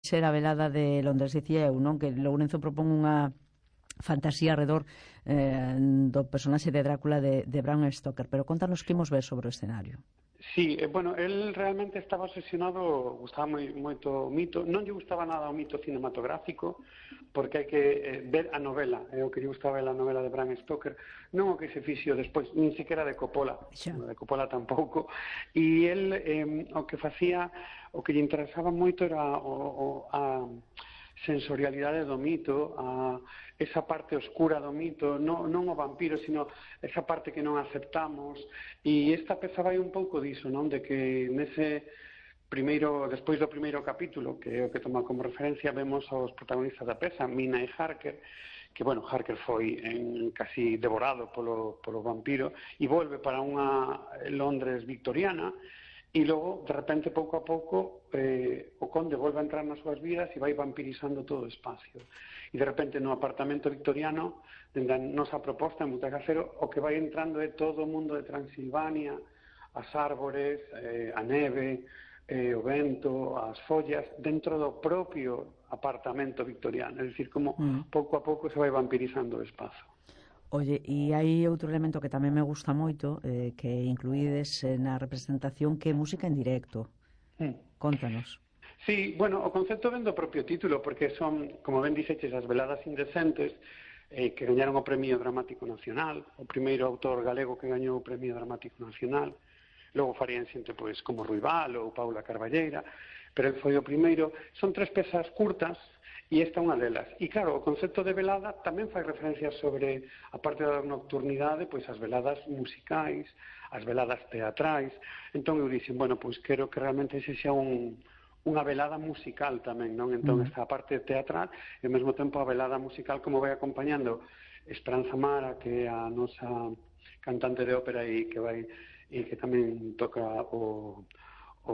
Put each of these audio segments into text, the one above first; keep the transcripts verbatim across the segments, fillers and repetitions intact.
ser a velada de Londres, dicía eu, non? Que Lourenzo propón unha fantasía alrededor eh, do personaxe de Drácula de, de Bram Stoker, pero contanos que imos ver sobre o escenario. Sí, eh, bueno, él realmente estaba obsesionado, gustaba moi, moito o mito, non lle gustaba nada o mito cinematográfico, porque hai que eh, ver a novela, é eh, o que lle gustaba a novela de Bram Stoker, non o que se fixo despois, nin sequera de Coppola, Xa. de Coppola tampouco, e el eh, o que facía, o que lle interesaba moito era o, o, a sensorialidade do mito, a esa parte oscura do mito, non, non o vampiro, sino esa parte que non aceptamos, e esta peza vai un pouco diso, non? De que nese primeiro, despois do primeiro capítulo, que é o que toma como referencia, vemos aos protagonistas da peza, Mina e Harker, que, bueno, Harker foi en, casi devorado polo, polo vampiro, e volve para unha Londres victoriana, e logo, de repente, pouco a pouco, eh, o conde volve a entrar nas súas vidas e vai vampirizando todo o espacio. E de repente, no apartamento victoriano, dende a nosa proposta en Butaca Cero, o que vai entrando é todo o mundo de Transilvania, as árbores, eh, a neve, eh, o vento, as follas, dentro do propio apartamento victoriano. É dicir, como mm. pouco a pouco se vai vampirizando o espazo. Oye, e hai outro elemento que tamén me gusta moito, eh, que incluídes eh, na representación, que é música en directo. Mm. Contanos. Sí, bueno, o concepto ven do propio título, porque son, como ben dixeches, as veladas indecentes, eh, que gañaron o Premio Dramático Nacional, o primeiro autor galego que gañou o Premio Dramático Nacional, logo farían xente pois, como Ruibal ou Paula Carballeira, pero foi o primeiro. Son tres pezas curtas, e esta é unha delas. E claro, o concepto de velada tamén fai referencia sobre, a parte da nocturnidade, pois as veladas musicais, as veladas teatrais. Entón eu dixen, bueno, pois quero que realmente ese xa un, unha velada musical tamén, non? Entón mm. esta parte teatral e ao mesmo tempo a velada musical como vai acompañando Esperanza Mara, que é a nosa cantante de ópera e que vai e que tamén toca o, o,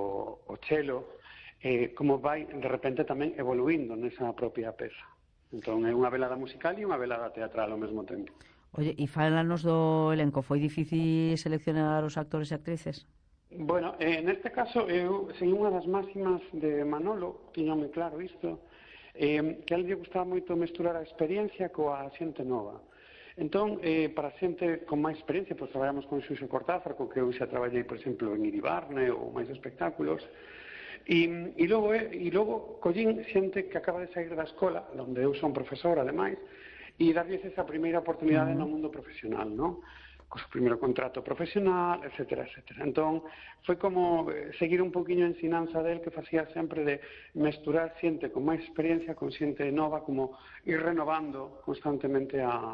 o cello, eh, como vai de repente tamén evoluindo nesa propia peza. Entón é unha velada musical e unha velada teatral ao mesmo tempo. Oye, e fálanos do elenco, foi difícil seleccionar os actores e actrices? Bueno, eh, neste caso eu segui unha das máximas de Manolo, tiña moi claro isto, eh, que a él lle gustaba moito mesturar a experiencia coa xente nova. Entón, eh, para xente con máis experiencia, pois traballamos con Xuxo Cortázar, co que eu xa traballei, por exemplo, en Iribarne ou máis espectáculos, e, e logo, eh, e logo collín xente que acaba de sair da escola, onde eu son profesor, ademais, e darlles esa primeira oportunidade no mundo profesional, non? Co seu primeiro contrato profesional, etcétera, etcétera. Entón, foi como seguir un poquinho a ensinanza del, que facía sempre de mesturar xente con máis experiencia con xente nova, como ir renovando constantemente a,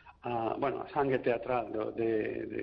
a bueno, a sangue teatral do, de, de,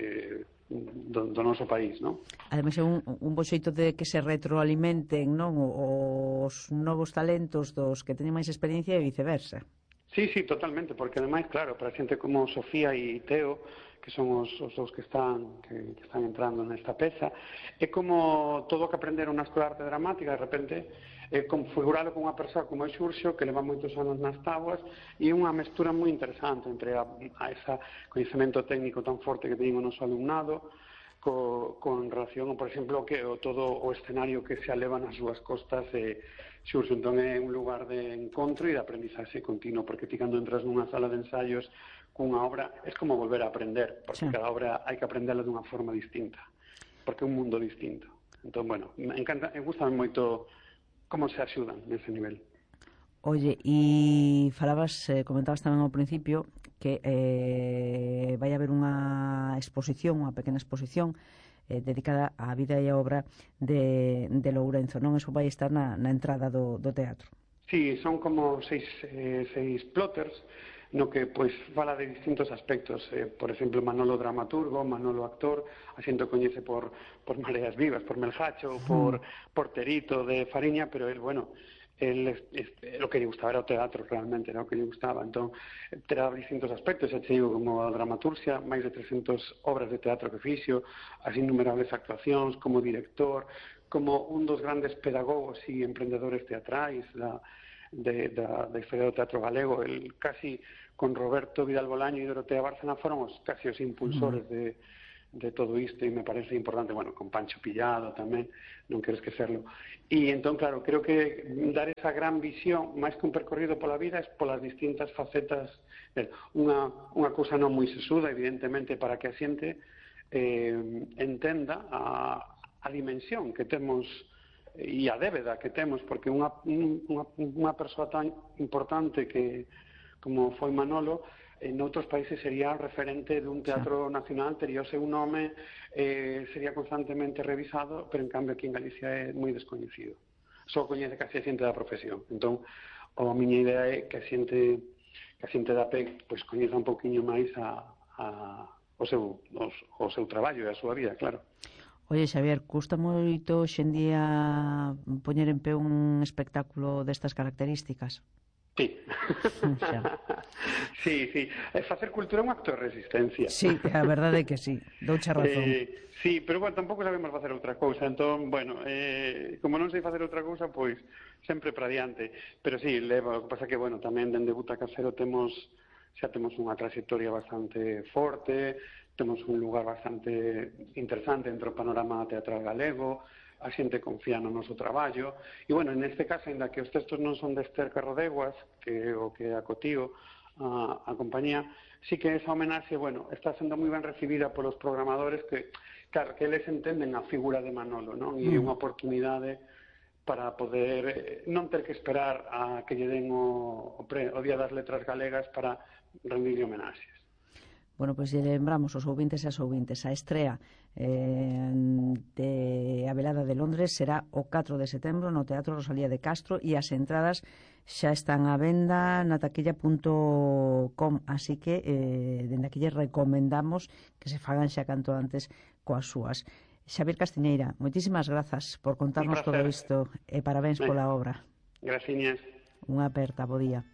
do, do noso país, non? Ademais é un, un bo xeito de que se retroalimenten, non, os novos talentos dos que teñen máis experiencia e viceversa. Sí, sí, totalmente, porque ademais, claro, para xente como Sofía e Teo, que son os, os dous que están que, que están entrando nesta peza, é como todo o que aprenderon na escola de arte dramática, de repente, é configuralo con unha persoa como é Xurxo, que leva moitos anos nas táboas, e unha mestura moi interesante entre a, a esa coñecemento técnico tan forte que teñen o noso alumnado, co, con relación, por exemplo, que o, todo o escenario que se aleva nas súas costas e Xurxo, entón é un lugar de encontro e de aprendizaxe continuo, porque ti cando entras nunha sala de ensaios cunha obra, é como volver a aprender, porque sí. Cada obra hai que aprendela dunha forma distinta, porque é un mundo distinto. Entón, bueno, me encanta, me gusta moito como se axudan nese nivel. Oye, e falabas, eh, comentabas tamén ao principio que eh, vai haber unha exposición, unha pequena exposición eh, dedicada á vida e á obra de, de Lourenzo, non? Eso vai estar na, na entrada do, do teatro. Sí, son como seis, eh, seis plotters, no que pois fala de distintos aspectos, eh, por exemplo, Manolo dramaturgo, Manolo actor, a xente coñece por, por Mareas Vivas, por Melgacho, por, por Terito de Fariña, pero él, bueno, el, este, lo que lle gustaba era o teatro realmente, era o que lle gustaba, entón terá distintos aspectos, xa che digo, como a dramaturxia, máis de trescentas obras de teatro que fixo, as innumerables actuacións, como director, como un dos grandes pedagogos e emprendedores teatrais da, de, da, da historia do teatro galego. El casi con Roberto Vidal Bolaño e Dorotea Bárcena foron os, casi os impulsores de, de todo isto, e me parece importante, bueno, con Pancho Pillado tamén, non quero esquecerlo. E entón, claro, creo que dar esa gran visión, máis que un percorrido pola vida, é polas distintas facetas. Unha, unha cousa non moi sesuda, evidentemente, para que a xente eh, entenda a, a dimensión que temos e a débeda que temos, porque unha, unha, unha persoa tan importante que como foi Manolo, en outros países sería referente dun teatro nacional, tería o seu nome, eh, sería constantemente revisado, pero en cambio aquí en Galicia é moi descoñecido. Só coñece casi a xente da profesión. Entón, a miña idea é que a xente, que a xente da P E C pois, coñeza un pouquiño máis a, a, o, seu, os, o seu traballo e a súa vida, claro. Oye, Xavier, custa moito hoxendía poñer en pé un espectáculo destas características? Sí. sí, sí. Facer cultura é un acto de resistencia. Sí, a verdade é que sí. Doucha razón. Eh, sí, pero bueno, tampouco sabemos facer outra cousa. Entón, bueno, eh, como non sei facer outra cousa, pois sempre para diante. Pero sí, levo, o que pasa que, bueno, tamén dende Butaca Cero temos, xa temos unha trayectoria bastante forte, temos un lugar bastante interesante dentro do panorama teatral galego, a xente confía no noso traballo, e, bueno, neste caso, ainda que os textos non son de Esther Carrodeguas, que o que acotío a, a compañía, sí que esa homenaxe, bueno, está sendo moi ben recibida polos programadores que, claro, que eles entenden a figura de Manolo, non? E é unha oportunidade para poder non ter que esperar a que lle den o, o, pre, o Día das Letras Galegas para rendirle homenaxes. Bueno, pois pues, lembramos os ouvintes e as ouvintes, a estrea eh, de A Velada de Londres será o catro de setembro no Teatro Rosalía de Castro e as entradas xa están á venda na taquilla punto com, así que eh, dende aquí lles recomendamos que se fagan xa canto antes coas súas. Xavier Castiñeira, moitísimas grazas por contarnos todo isto e parabéns pola obra. Graciñas. Unha aperta, bo día.